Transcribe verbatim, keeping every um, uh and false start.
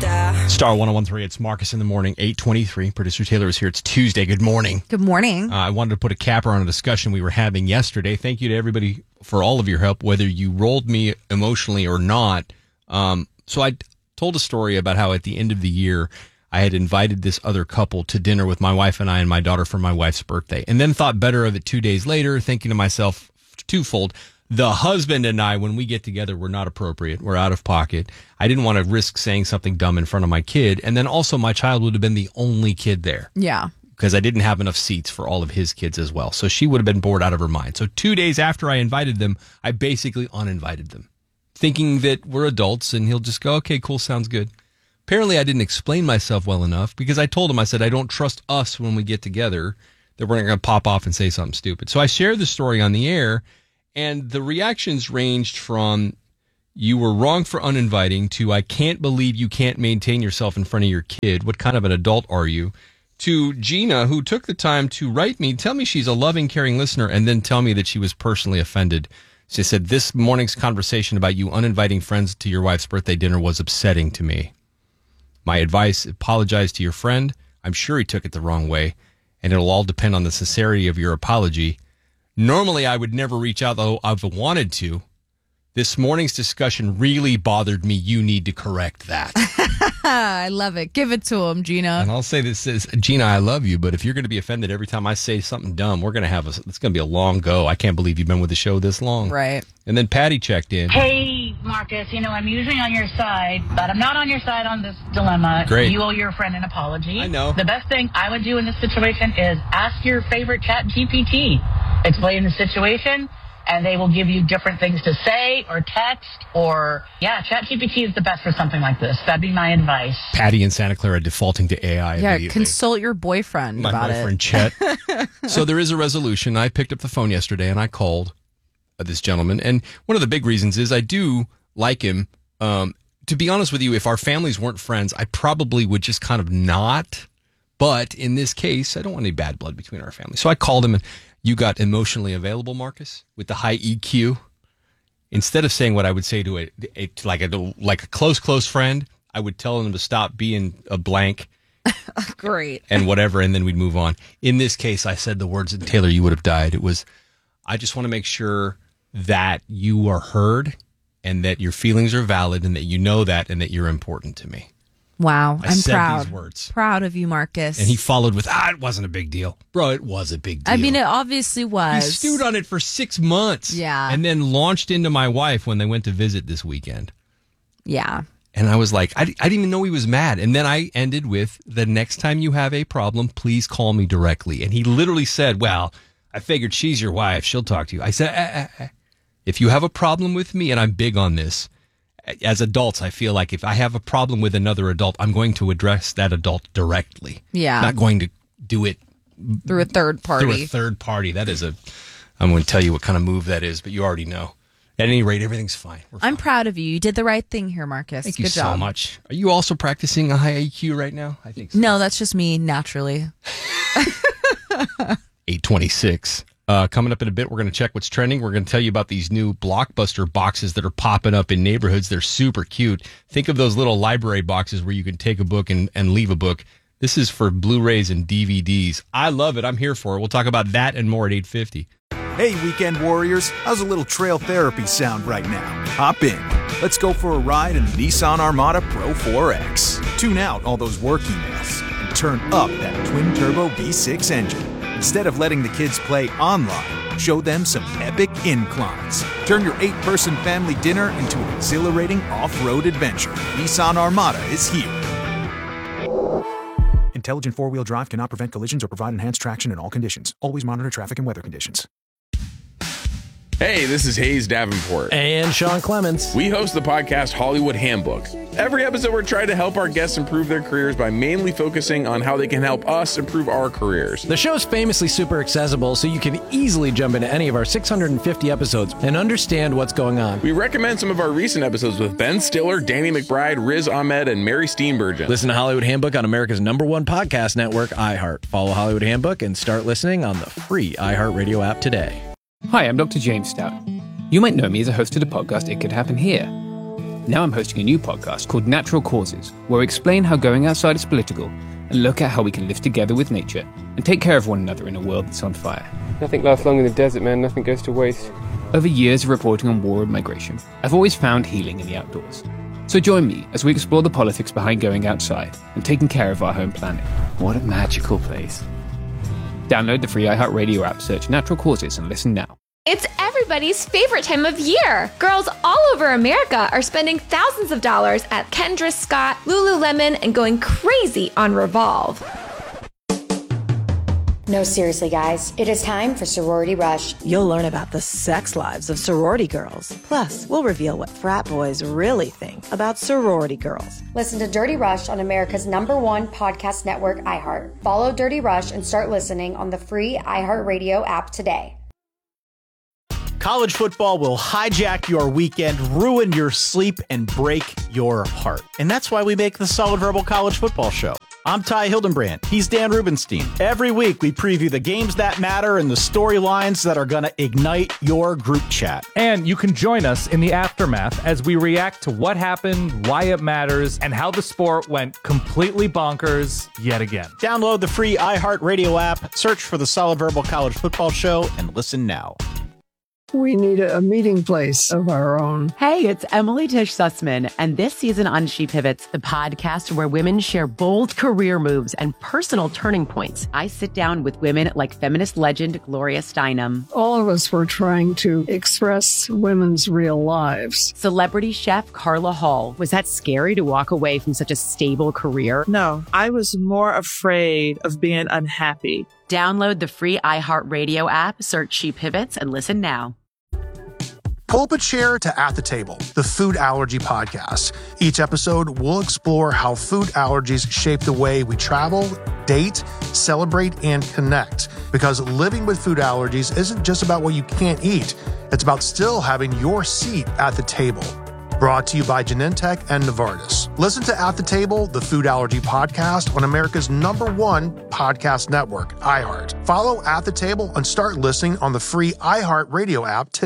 Star one oh one three, it's Marcus in the morning, eight twenty-three. Producer Taylor is here. It's Tuesday. Good morning. Good morning. Uh, I wanted to put a capper on a discussion we were having yesterday. Thank you to everybody for all of your help, whether you rolled me emotionally or not. Um, so I told a story about how at the end of the year, I had invited this other couple to dinner with my wife and I and my daughter for my wife's birthday, and then thought better of it two days later, thinking to myself twofold. The husband and I, when we get together, we're not appropriate. We're out of pocket. I didn't want to risk saying something dumb in front of my kid. And then also my child would have been the only kid there. Yeah. Because I didn't have enough seats for all of his kids as well. So she would have been bored out of her mind. So two days after I invited them, I basically uninvited them, thinking that we're adults and he'll just go, okay, cool, sounds good. Apparently I didn't explain myself well enough because I told him, I said, I don't trust us when we get together, that we're not going to pop off and say something stupid. So I shared the story on the air. And the reactions ranged from, you were wrong for uninviting, to, I can't believe you can't maintain yourself in front of your kid. What kind of an adult are you? To Gina, who took the time to write me, tell me she's a loving, caring listener, and then tell me that she was personally offended. She said, this morning's conversation about you uninviting friends to your wife's birthday dinner was upsetting to me. My advice, apologize to your friend. I'm sure he took it the wrong way, and it'll all depend on the sincerity of your apology. Normally, I would never reach out, though I've wanted to. This morning's discussion really bothered me. You need to correct that. I love it. Give it to him, Gina. And I'll say this is, Gina, I love you, but if you're going to be offended every time I say something dumb, we're going to have a, it's going to be a long go. I can't believe you've been with the show this long. Right. And then Patty checked in. Hey, Marcus, you know, I'm usually on your side, but I'm not on your side on this dilemma. Great. You owe your friend an apology. I know. The best thing I would do in this situation is ask your favorite chat G P T. Explain the situation, and they will give you different things to say or text or, yeah, chat G P T is the best for something like this. That'd be my advice. Patty in Santa Clara defaulting to A I. Yeah, consult your boyfriend my about boyfriend, it. Chet. So there is a resolution. I picked up the phone yesterday, and I called uh, this gentleman. And one of the big reasons is I do like him. Um, to be honest with you, if our families weren't friends, I probably would just kind of not. But in this case, I don't want any bad blood between our families. So I called him, and you got emotionally available, Marcus, with the high E Q. Instead of saying what I would say to a, a like a like a close close friend, I would tell them to stop being a blank. Great. And whatever, and then we'd move on. In this case, I said the words, and Taylor, you would have died. It was, I just want to make sure that you are heard and that your feelings are valid and that you know that and that you're important to me. Wow, I I'm said proud. these words. Proud of you, Marcus. And he followed with, ah, it wasn't a big deal. Bro, it was a big deal. I mean, it obviously was. He stewed on it for six months. Yeah. And then launched into my wife when they went to visit this weekend. Yeah. And I was like, I, I didn't even know he was mad. And then I ended with, the next time you have a problem, please call me directly. And he literally said, well, I figured she's your wife. She'll talk to you. I said, eh, eh, eh. If you have a problem with me, and I'm big on this, as adults, I feel like if I have a problem with another adult, I'm going to address that adult directly. Yeah. I'm not going to do it through a third party. Through a third party. That is a, I'm going to tell you what kind of move that is, but you already know. At any rate, everything's fine. We're fine. I'm proud of you. You did the right thing here, Marcus. Thank Good you job. so much. Are you also practicing a high I Q right now? I think so. No, that's just me naturally. eight twenty-six. Uh, coming up in a bit, we're going to check what's trending. We're going to tell you about these new Blockbuster boxes that are popping up in neighborhoods. They're super cute. Think of those little library boxes where you can take a book and, and leave a book. This is for Blu-rays and D V Ds. I love it. I'm here for it. We'll talk about that and more at eight fifty. Hey, weekend warriors. How's a little trail therapy sound right now? Hop in. Let's go for a ride in the Nissan Armada Pro four X. Tune out all those work emails and turn up that twin-turbo V six engine. Instead of letting the kids play online, show them some epic inclines. Turn your eight-person family dinner into an exhilarating off-road adventure. Nissan Armada is here. Intelligent four-wheel drive cannot prevent collisions or provide enhanced traction in all conditions. Always monitor traffic and weather conditions. Hey, this is Hayes Davenport. And Sean Clements. We host the podcast Hollywood Handbook. Every episode, we're trying to help our guests improve their careers by mainly focusing on how they can help us improve our careers. The show's famously super accessible, so you can easily jump into any of our six hundred fifty episodes and understand what's going on. We recommend some of our recent episodes with Ben Stiller, Danny McBride, Riz Ahmed, and Mary Steenburgen. Listen to Hollywood Handbook on America's number one podcast network, iHeart. Follow Hollywood Handbook and start listening on the free iHeartRadio app today. Hi, I'm Doctor James Stout. You might know me as a host of the podcast It Could Happen Here. Now I'm hosting a new podcast called Natural Causes, where we explain how going outside is political and look at how we can live together with nature and take care of one another in a world that's on fire. Nothing lasts long in the desert, man. Nothing goes to waste. Over years of reporting on war and migration, I've always found healing in the outdoors. So join me as we explore the politics behind going outside and taking care of our home planet. What a magical place. Download the free iHeartRadio app, search Natural Causes, and listen now. It's everybody's favorite time of year. Girls all over America are spending thousands of dollars at Kendra Scott, Lululemon, and going crazy on Revolve. No, seriously, guys. It is time for Sorority Rush. You'll learn about the sex lives of sorority girls. Plus, we'll reveal what frat boys really think about sorority girls. Listen to Dirty Rush on America's number one podcast network, iHeart. Follow Dirty Rush and start listening on the free iHeartRadio app today. College football will hijack your weekend, ruin your sleep, and break your heart. And that's why we make the Solid Verbal College Football Show. I'm Ty Hildenbrand. He's Dan Rubenstein. Every week, we preview the games that matter and the storylines that are going to ignite your group chat. And you can join us in the aftermath as we react to what happened, why it matters, and how the sport went completely bonkers yet again. Download the free iHeartRadio app, search for the Solid Verbal College Football Show, and listen now. We need a meeting place of our own. Hey, it's Emily Tish Sussman, and this season on She Pivots, the podcast where women share bold career moves and personal turning points. I sit down with women like feminist legend Gloria Steinem. All of us were trying to express women's real lives. Celebrity chef Carla Hall. Was that scary to walk away from such a stable career? No, I was more afraid of being unhappy. Download the free iHeartRadio app, search She Pivots, and listen now. Pull up a chair to At the Table, the food allergy podcast. Each episode, we'll explore how food allergies shape the way we travel, date, celebrate, and connect. Because living with food allergies isn't just about what you can't eat. It's about still having your seat at the table. Brought to you by Genentech and Novartis. Listen to At the Table, the food allergy podcast on America's number one podcast network, iHeart. Follow At the Table and start listening on the free iHeartRadio app today.